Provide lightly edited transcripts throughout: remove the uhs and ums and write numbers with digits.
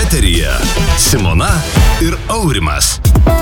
Eteryje Simona ir Aurimas.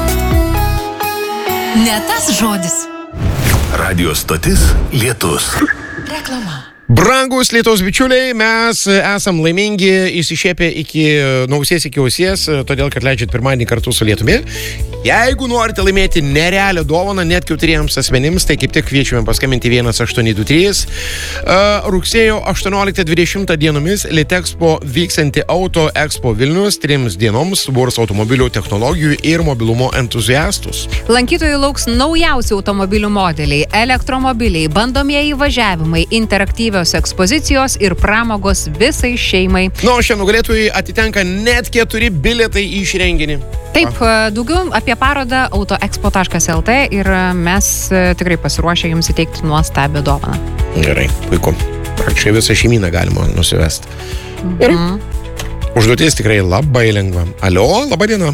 Ne tas žodis. Radio stotis Lietus. Reklama. Brangus Lietuvos bičiuliai, mes esam laimingi įsišėpę iki ausies, todėl, kad leidžiat pirmadienį kartu su Lietumi. Jeigu norite laimėti nerealią dovaną net 4 asmenims, tai kaip tik kviečiame paskambinti 1823. Rugsėjo 18-20 dienomis Litexpo vyksianti Auto Expo Vilnius 3 dienoms suburs automobilių technologijų ir mobilumo entuziastus. Lankytojų lauks naujausi automobilių modeliai, elektromobiliai, bandomieji važiavimai, interaktyvios ekspozicijos ir pramogos visai šeimai. Šiam nugalėtojui atitenka net 4 bilietai į šį renginį. Taip, daugiau apie parodą autoexpo.lt ir mes tikrai pasiruošę jums įteikti nuostabią dovaną. Gerai, puiku. Praktiškai visą šeimyną galima nusivesti. Gerai. Užduotis tikrai labai lengva. Alio, laba diena.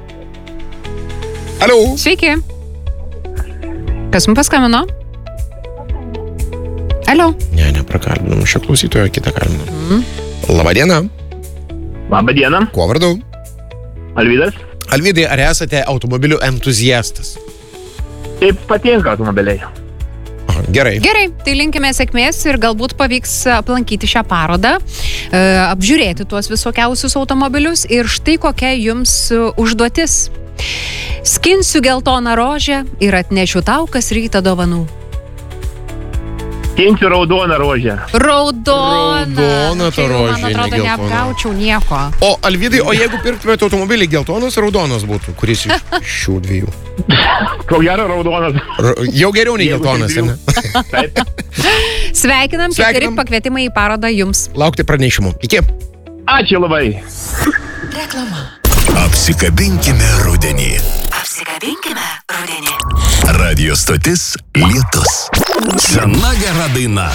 Alio. Sveiki. Kas mums paskambino? Alio. Ne, prakalbinam. Šio klausytojo kitą kalbinam. Labą dieną. Labą dieną. Kuo vardu? Alvydas. Alvydai, ar esate automobilių entuziastas? Taip, patinka automobiliai. Gerai. Gerai, tai linkime sėkmės ir galbūt pavyks aplankyti šią parodą, apžiūrėti tuos visokiausius automobilius ir štai kokia jums užduotis. Skinsiu geltoną rožę ir atnešiu tau kas rytą dovanų. Skinsiu raudoną rožę. Raudona ta rožė, man atrodo, ne geltona. neapgaučiau nieko. O, Alvydai, o jeigu pirktumėte automobilį geltonas, raudonas būtų? Kuris iš šių dviejų? Ko gero raudonas. Jau geriau nei geltonas, ne? Taip. Sveikinam, keturi pakvietimai į parodą jums. Laukti pranešimų. Iki. Ačiū labai. Reklama. Apsikabinkime rudenį. Apsikabinkime rudenį. Radio stotis Lietus. Sena gera daina.